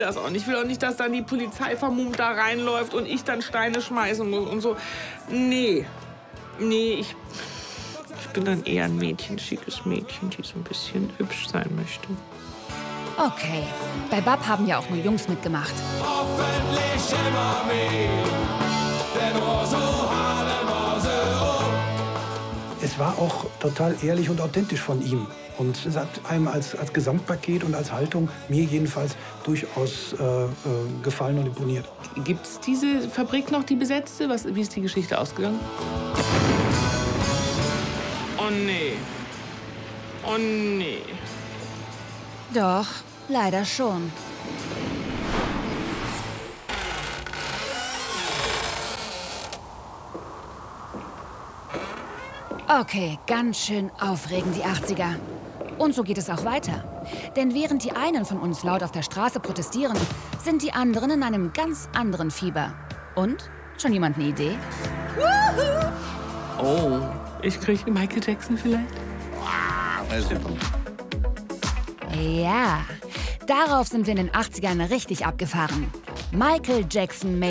das auch nicht. Ich will auch nicht, dass dann die Polizei vermummt da reinläuft und ich dann Steine schmeißen muss und so. Nee, ich bin dann eher ein Mädchen, schickes Mädchen, die so ein bisschen hübsch sein möchte. Okay, bei Bab haben ja auch nur Jungs mitgemacht. Hoffentlich immer mehr, denn es war auch total ehrlich und authentisch von ihm. Und es hat einem als Gesamtpaket und als Haltung, mir jedenfalls, durchaus gefallen und imponiert. Gibt es diese Fabrik noch, die besetzte? Wie ist die Geschichte ausgegangen? Oh nee. Oh nee. Doch, leider schon. Okay, ganz schön aufregend, die 80er. Und so geht es auch weiter. Denn während die einen von uns laut auf der Straße protestieren, sind die anderen in einem ganz anderen Fieber. Und? Schon jemand eine Idee? Oh, ich kriege Michael Jackson vielleicht? Ja, darauf sind wir in den 80ern richtig abgefahren. Michael Jackson